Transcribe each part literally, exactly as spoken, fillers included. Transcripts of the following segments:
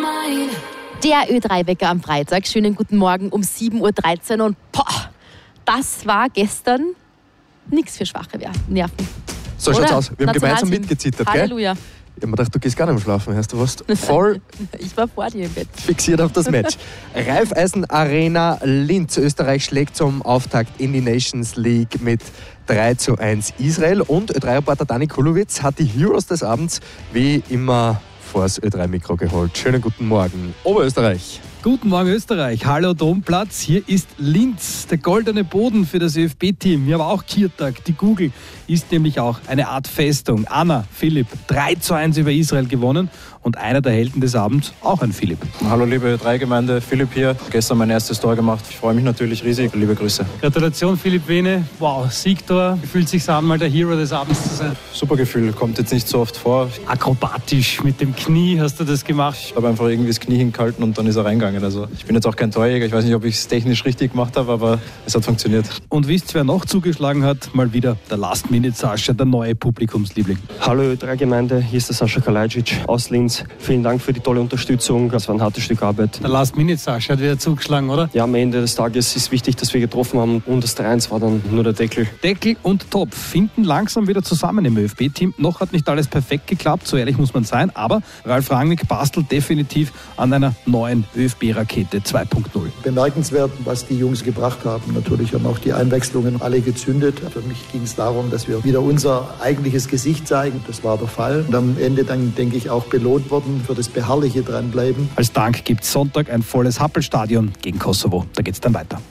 Der Ö drei Wecker am Freitag. Schönen guten Morgen um sieben Uhr dreizehn und boah, das war gestern nichts für schwache Nerven. So schaut's aus. Wir haben gemeinsam mitgezittert, gell? Halleluja. Ich hab mir gedacht, du gehst gar nicht mehr schlafen, heißt du warst voll ich war vor dir im Bett. Fixiert auf das Match. Raiffeisen Arena Linz. Österreich schlägt zum Auftakt in die Nations League mit drei zu eins Israel. Und Ö drei Reporter Dani Kulowitz hat die Heroes des Abends wie immer vors Ö drei Mikro geholt. Schönen guten Morgen, Oberösterreich. Guten Morgen Österreich, hallo Domplatz, hier ist Linz, der goldene Boden für das ÖFB-Team. Wir haben auch Kiertag, die Google ist nämlich auch eine Art Festung. Anna, Philipp, drei zu eins über Israel gewonnen und einer der Helden des Abends, auch ein Philipp. Hallo liebe Ö drei Gemeinde, Philipp hier, gestern mein erstes Tor gemacht. Ich freue mich natürlich riesig, liebe Grüße. Gratulation Philipp Wehne, wow, Siegtor, wie fühlt sich an, mal der Hero des Abends zu sein? Super Gefühl, kommt jetzt nicht so oft vor. Akrobatisch mit dem Knie hast du das gemacht? Ich habe einfach irgendwie das Knie hingehalten und dann ist er reingegangen. Also ich bin jetzt auch kein Torjäger, ich weiß nicht, ob ich es technisch richtig gemacht habe, aber es hat funktioniert. Und wisst ihr, wer noch zugeschlagen hat? Mal wieder der Last-Minute-Sascha, der neue Publikumsliebling. Hallo Ö drei Gemeinde, hier ist der Sascha Kalajdzic aus Linz. Vielen Dank für die tolle Unterstützung, das war ein hartes Stück Arbeit. Der Last-Minute-Sascha hat wieder zugeschlagen, oder? Ja, am Ende des Tages ist wichtig, dass wir getroffen haben und das drei eins war dann nur der Deckel. Deckel und Topf finden langsam wieder zusammen im ÖFB-Team. Noch hat nicht alles perfekt geklappt, so ehrlich muss man sein, aber Ralf Rangnick bastelt definitiv an einer neuen ÖFB-Rakete zwei Punkt null. Bemerkenswert, was die Jungs gebracht haben. Natürlich haben auch die Einwechslungen alle gezündet. Für mich ging es darum, dass wir wieder unser eigentliches Gesicht zeigen. Das war der Fall. Und am Ende dann, denke ich, auch belohnt worden für das beharrliche Dranbleiben. Als Dank gibt es Sonntag ein volles Happelstadion gegen Kosovo. Da geht es dann weiter.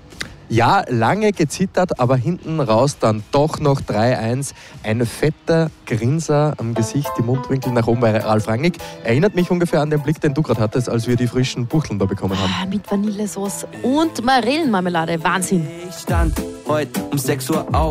Ja, lange gezittert, aber hinten raus dann doch noch drei eins. Ein fetter Grinser am Gesicht, die Mundwinkel nach oben bei Ralf Rangnick. Erinnert mich ungefähr an den Blick, den du gerade hattest, als wir die frischen Buchteln da bekommen haben. Ah, mit Vanillesauce und Marillenmarmelade. Wahnsinn. Ich stand heute um sechs Uhr auf.